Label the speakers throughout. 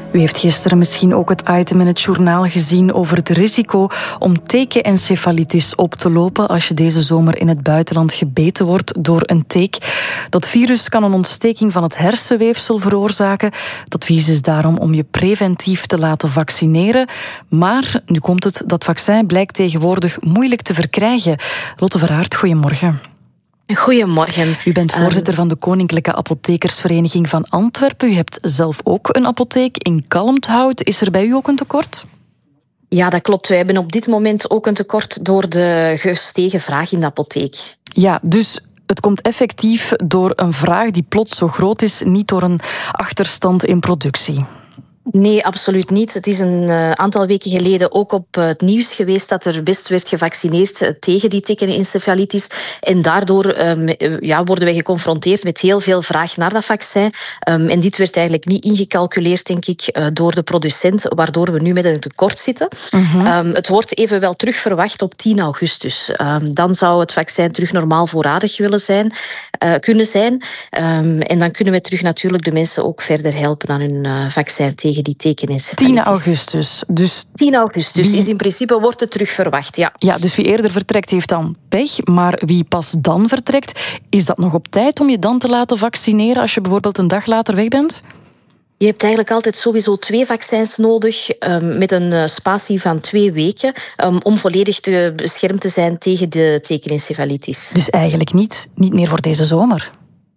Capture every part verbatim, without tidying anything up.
Speaker 1: U heeft gisteren misschien ook het item in het journaal gezien over het risico om tekenencefalitis op te lopen als je deze zomer in het buitenland gebeten wordt door een teek. Dat virus kan een ontsteking van het hersenweefsel veroorzaken. Het advies is daarom om je preventief te laten vaccineren. Maar, nu komt het, dat vaccin blijkt tegenwoordig moeilijk te verkrijgen. Lotte Verhaert, goedemorgen.
Speaker 2: Goedemorgen.
Speaker 1: U bent voorzitter van de Koninklijke Apothekersvereniging van Antwerpen. U hebt zelf ook een apotheek in Kalmthout. Is er bij u ook een tekort?
Speaker 2: Ja, dat klopt. Wij hebben op dit moment ook een tekort door de gestegen vraag in de apotheek.
Speaker 1: Ja, dus het komt effectief door een vraag die plots zo groot is, niet door een achterstand in productie.
Speaker 2: Nee, absoluut niet. Het is een uh, aantal weken geleden ook op uh, het nieuws geweest dat er best werd gevaccineerd uh, tegen die tekenencefalitis. En daardoor um, uh, ja, worden wij geconfronteerd met heel veel vraag naar dat vaccin. Um, en dit werd eigenlijk niet ingecalculeerd, denk ik, uh, door de producent, waardoor we nu met een tekort zitten. Mm-hmm. Um, het wordt evenwel terug verwacht op tien augustus. Um, dan zou het vaccin terug normaal voorradig willen zijn, uh, kunnen zijn. Um, en dan kunnen we terug natuurlijk de mensen ook verder helpen aan hun uh, vaccin tegen die tekenencefalitis.
Speaker 1: tien augustus. Dus
Speaker 2: tien augustus
Speaker 1: wie...
Speaker 2: is in principe, wordt het terug verwacht, ja.
Speaker 1: Ja, dus wie eerder vertrekt heeft dan pech, maar wie pas dan vertrekt, is dat nog op tijd om je dan te laten vaccineren als je bijvoorbeeld een dag later weg bent?
Speaker 2: Je hebt eigenlijk altijd sowieso twee vaccins nodig, um, met een uh, spatie van twee weken, um, om volledig te beschermd te zijn tegen de tekenencefalitis.
Speaker 1: Dus eigenlijk niet, niet meer voor deze zomer?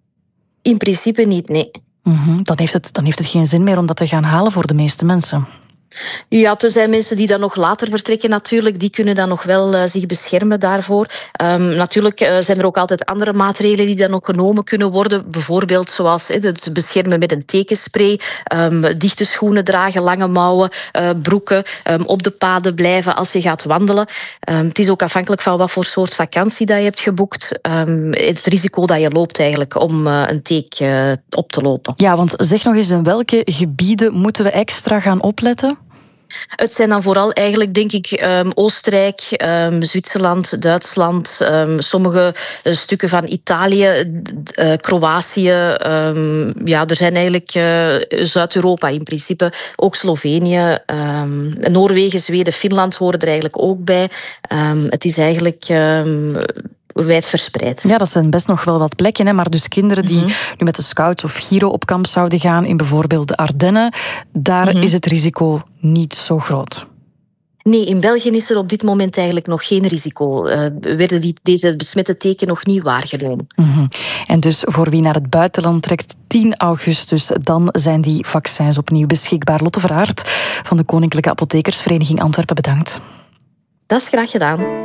Speaker 2: In principe niet, nee.
Speaker 1: Mm-hmm. Dan heeft het, dan heeft het geen zin meer om dat te gaan halen voor de meeste mensen.
Speaker 2: Ja, er zijn mensen die dan nog later vertrekken natuurlijk. Die kunnen dan nog wel uh, zich beschermen daarvoor. Um, natuurlijk uh, zijn er ook altijd andere maatregelen die dan ook genomen kunnen worden. Bijvoorbeeld zoals uh, het beschermen met een tekenspray. Um, dichte schoenen dragen, lange mouwen, uh, broeken. Um, op de paden blijven als je gaat wandelen. Um, het is ook afhankelijk van wat voor soort vakantie dat je hebt geboekt. Um, het risico dat je loopt eigenlijk om uh, een teek uh, op te lopen.
Speaker 1: Ja, want zeg nog eens, in welke gebieden moeten we extra gaan opletten?
Speaker 2: Het zijn dan vooral eigenlijk, denk ik, um, Oostenrijk, um, Zwitserland, Duitsland, um, sommige uh, stukken van Italië, uh, Kroatië. Um, ja, er zijn eigenlijk uh, Zuid-Europa in principe, ook Slovenië, um, Noorwegen, Zweden, Finland horen er eigenlijk ook bij. Um, het is eigenlijk... Um, wijd verspreid.
Speaker 1: Ja, dat zijn best nog wel wat plekken. Hè? Maar dus kinderen die mm-hmm. nu met de Scouts of Giro op kamp zouden gaan in bijvoorbeeld de Ardennen, daar mm-hmm. is het risico niet zo groot.
Speaker 2: Nee, in België is er op dit moment eigenlijk nog geen risico. Uh, werden die, deze besmette teken nog niet waargenomen.
Speaker 1: Mm-hmm. En dus voor wie naar het buitenland trekt, tien augustus, dan zijn die vaccins opnieuw beschikbaar. Lotte Verhaert van de Koninklijke Apothekersvereniging Antwerpen, bedankt.
Speaker 2: Dat is graag gedaan.